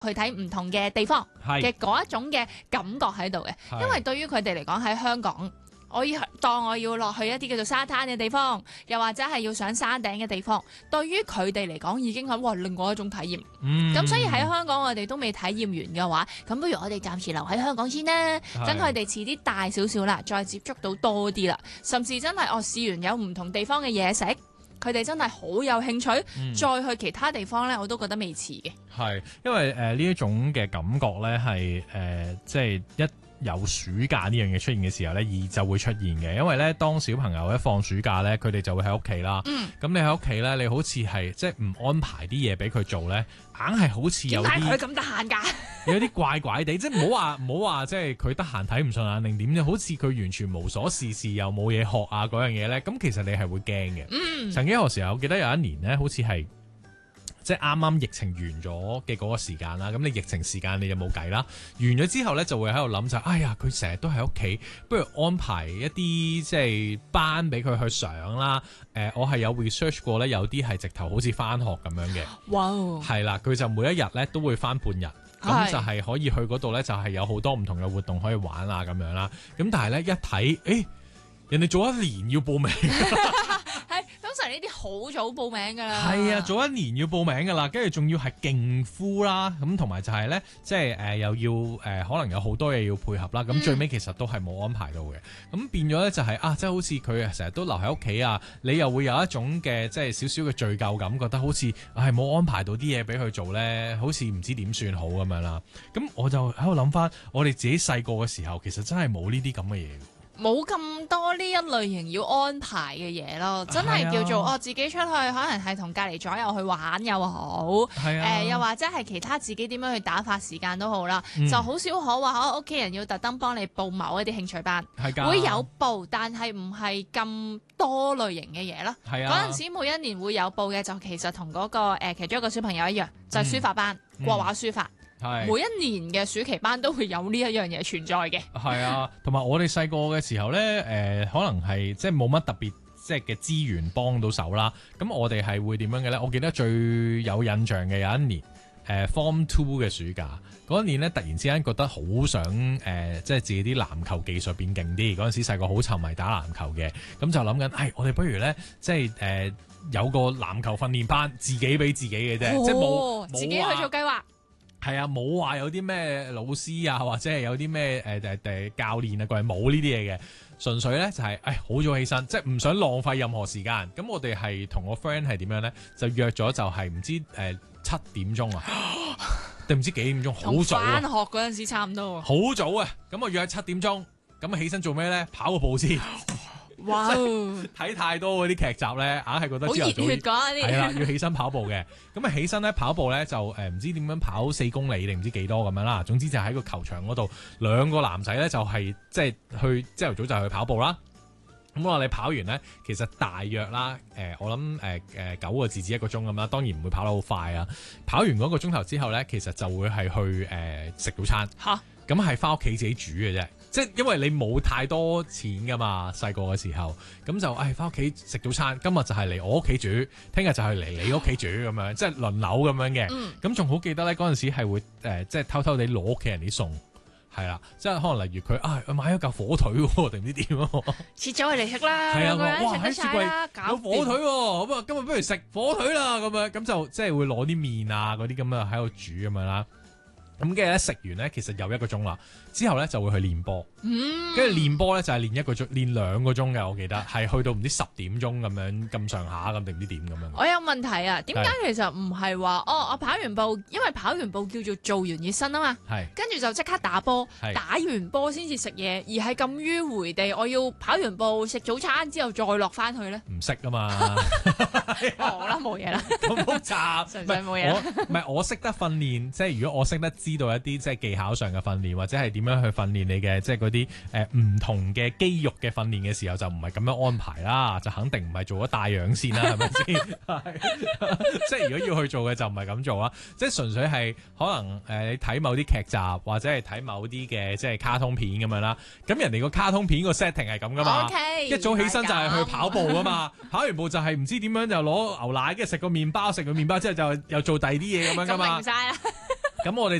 去睇唔同嘅地方嘅嗰一種嘅感覺喺度嘅。因為對於佢哋嚟講喺香港，我要落去一啲叫做沙灘嘅地方，又或者係要上山頂嘅地方，對於佢哋嚟講已經係另外一種體驗。咁所以喺香港我哋都未體驗完嘅話，咁不如我哋暫時留喺香港先啦，等佢哋遲啲大少少啦，再接觸到多啲啦，甚至真係試完有唔同地方嘅嘢食，佢哋真係好有興趣，再去其他地方呢，我都覺得未遲嘅。 係，因為呢一種嘅感覺呢，係即係一有暑假呢樣嘢出現嘅時候呢，就會出現嘅。因為呢，當小朋友一放暑假呢，佢哋就會喺屋企啦。咁你喺屋企呢，你好似係即係唔安排啲嘢俾佢做呢，硬係好似有啲點解佢咁得閒㗎？ 有啲怪怪地，即係唔好話即係佢得閒睇唔順眼定點啫，好似佢完全無所事事又冇嘢學啊嗰樣嘢呢。咁其實你係會驚嘅。曾經有時候我記得有一年呢，好似係即係啱啱疫情完咗嘅嗰個時間啦，咁你疫情時間你就冇計啦。完咗之後呢，就會喺度諗就，哎呀，佢成日都喺屋企，不如安排一啲即係班俾佢去上啦。我係有 research 過呢，有啲係直頭好似返學咁樣嘅。哇！係啦，佢就每一日呢都會返半日，咁就係可以去嗰度呢，就係有好多唔同嘅活動可以玩啊咁樣啦。咁但係呢，一睇，人哋做一年要報名。 通常呢啲好早報名㗎啦， 係啊，早一年要報名㗎啦，跟住仲要係勁呼啦，咁同埋就係咧，即係又要可能有好多嘢要配合啦，咁最尾其實都係冇安排到嘅，咁變咗咧就係即係好似佢成日都留喺屋企啊，你又會有一種嘅即係少少嘅罪疚感，覺得好似係冇安排到啲嘢俾佢做咧，好似唔知點算好咁樣啦。咁我就喺度諗翻，我哋自己細個嘅時候，其實真係冇呢啲咁嘅嘢。冇咁多呢一類型要安排嘅嘢咯，真係叫做自己出去，可能係同隔離左右去玩又好，又或者係其他自己點樣去打發時間都好啦，就好少可話屋企人要特登幫你報某一啲興趣班，會有報，但係唔係咁多類型嘅嘢咯。嗰陣時每一年會有報嘅，就其實同嗰個其中一個小朋友一樣，就係書法班、國畫書法。每一年嘅暑期班都會有呢一樣嘢存在嘅。係啊，同埋我哋細個嘅時候呢，可能係即係冇乜特別即係嘅資源幫到手啦。咁我哋係會點樣嘅呢？我記得最有印象嘅有一年Form 2嘅暑假嗰一年呢，突然之間覺得好想即係自己啲籃球技術變勁啲。嗰陣時細個好沉迷打籃球嘅，咁就諗緊，我哋不如呢，即係有個籃球訓練班，自己俾自己嘅啫，即係冇自己去做計劃。 係啊，冇話有啲咩老師啊，或者係有啲咩教練啊，佢係冇呢啲嘢嘅，純粹咧就係好早起身，即係唔想浪費任何時間。咁我哋係同我 friend 係點樣咧？就約咗就係唔知7點鐘啊，定唔知幾點鐘？好早啊！ 返學嗰陣時差唔多。 好早啊！咁我約喺7點鐘，咁起身做咩咧？跑個步先。哇！睇太多嗰啲劇集咧，硬係覺得朝頭早好熱血啲，係啦，要起身跑步嘅。咁啊起身咧跑步咧就唔知點樣跑4公里定唔知幾多咁樣啦。總之就喺個球場嗰度，兩個男仔咧就係即係去朝頭早就去跑步啦。咁我哋跑完咧，其實大約啦，我諗9個字至1個鐘咁啦。當然唔會跑得好快啊。跑完嗰個鐘頭之後咧，其實就會係去食早餐。嚇！咁係翻屋企自己煮嘅啫。即係因為你冇太多錢噶嘛，細個嘅時候，咁就翻屋企食早餐。今日就係嚟我屋企煮，聽日就係嚟你屋企煮咁樣，即係輪流咁樣嘅。咁仲好記得咧，嗰陣時係會即係偷偷地攞屋企人啲餸，係啦，即係可能例如佢買咗嚿火腿喎，定唔知點啊？ 切咗佢嚟食啦， 係啊， 哇喺雪櫃有火腿喎，咁啊今日不如食火腿啦，咁樣咁就即係會攞啲麵啊嗰啲咁啊喺度煮咁樣啦。咁跟住咧食完咧，其實又1個鐘啦。之後咧就會去練波，跟住練波咧就係練1個鐘，練2個鐘嘅。我記得係去到唔知10點鐘咁樣咁上下咁定唔知點咁樣。 我有問題啊，點解其實唔係話我跑完步，因為跑完步叫做做完熱身啊嘛，跟住就即刻打波，打完波先至食嘢，而係咁迂迴地，我要跑完步食早餐之後再落翻去咧？唔識啊嘛， 好啦冇嘢啦， 咁複雜， 純粹冇嘢。 唔係我識得訓練，即係如果我識得知道一啲即係技巧上嘅訓練，或者係點樣去訓練你嘅即係嗰啲唔同嘅肌肉嘅訓練嘅時候，就唔係咁樣安排啦，就肯定唔係做咗大樣先啦，係咪先？即係如果要去做嘅就唔係咁做啦，即係純粹係可能你睇某啲劇集或者係睇某啲嘅即係卡通片咁樣啦。咁人哋個卡通片個 setting 係咁噶嘛，一早起身就係去跑步噶嘛，跑完步就係唔知點樣就攞牛奶，跟住食個麵包，食個麵包之後就又做第二啲嘢咁樣噶嘛。明晒啦。 咁我哋